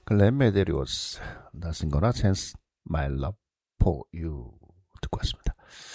글렌 메데리오스, Nothing Gonna Change My Love For You 듣고 왔습니다.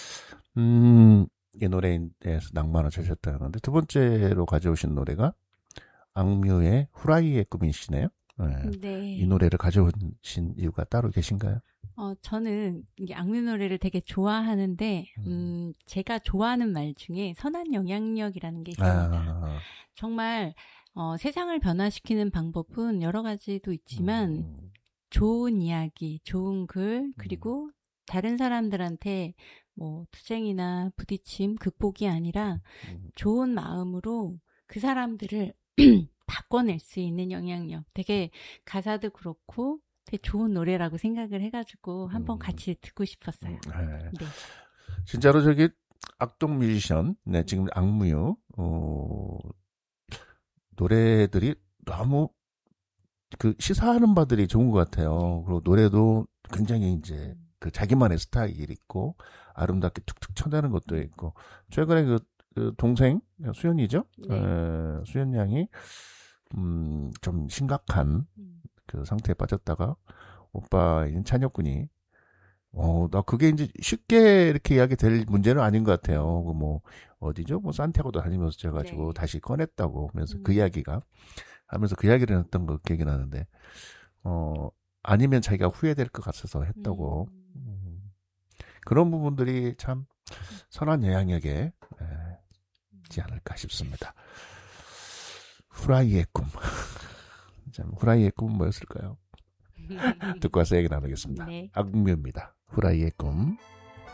이 노래에 대해서 낭만을 주셨다는데 두 번째로 가져오신 노래가 악뮤의 후라이의 꿈이시네요. 네. 네. 이 노래를 가져오신 이유가 따로 계신가요? 저는 이 악뮤 노래를 되게 좋아하는데, 제가 좋아하는 말 중에 선한 영향력이라는 게 있습니다. 정말, 세상을 변화시키는 방법은 여러 가지도 있지만, 좋은 이야기, 좋은 글, 그리고 다른 사람들한테 뭐 투쟁이나 부딪힘, 극복이 아니라 좋은 마음으로 그 사람들을 바꿔낼 수 있는 영향력. 되게 가사도 그렇고 되게 좋은 노래라고 생각을 해가지고 한번 같이 듣고 싶었어요. 네. 네. 진짜로 저기 악동 뮤지션, 네, 지금 악뮤 노래들이 너무 그 시사하는 바들이 좋은 것 같아요. 그리고 노래도 굉장히 이제 그 자기만의 스타일이 있고 아름답게 툭툭 쳐내는 것도 있고 최근에 그 동생 수연이죠. 네. 수연 양이 좀 심각한 그 상태에 빠졌다가 오빠인 찬혁군이 나 그게 이제 쉽게 이렇게 이야기 될 문제는 아닌 것 같아요. 뭐 어디죠? 뭐 산티아고도 다니면서 제가지고 네. 다시 꺼냈다고 하면서 그 이야기가 하면서 그 이야기를 했던 거 기억이 나는데 아니면 자기가 후회될 것 같아서 했다고. 그런 부분들이 참 선한 영향력에 있지 않을까 싶습니다. 후라이의 꿈. 참, 후라이의 꿈은 뭐였을까요? 듣고 와서 얘기 나누겠습니다. 네. 악뮤입니다. 후라이의 꿈.